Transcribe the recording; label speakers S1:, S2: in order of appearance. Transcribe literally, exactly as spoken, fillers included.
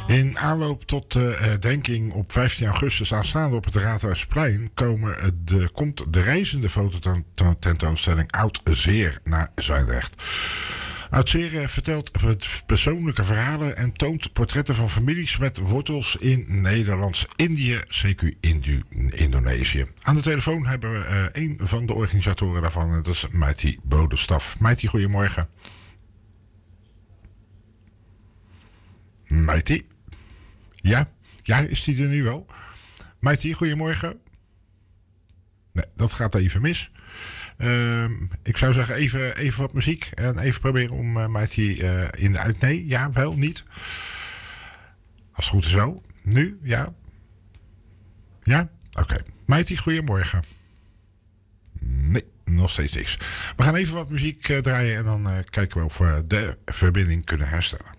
S1: In aanloop tot de herdenking op vijftien augustus aanstaande op het Raadhuisplein komen de, komt de reizende fototentoonstelling Oud Zeer naar Zwijndrecht. Oud Zeer vertelt persoonlijke verhalen en toont portretten van families met wortels in Nederlands-Indië, C Q Indu Indonesië. Aan de telefoon hebben we uh, een van de organisatoren daarvan, en dat is Maiti Bodestaf. Maiti, goedemorgen. Maiti? Ja? Ja, is die er nu wel? Maiti, goedemorgen. Nee, dat gaat even mis. Uh, ik zou zeggen even, even wat muziek en even proberen om uh, Maiti uh, in de uit... Nee, ja, wel, niet. Als het goed is wel. Nu, ja. Ja? Oké. Okay. Maiti, goedemorgen. Nee, nog steeds niks. We gaan even wat muziek uh, draaien en dan uh, kijken we of we de verbinding kunnen herstellen.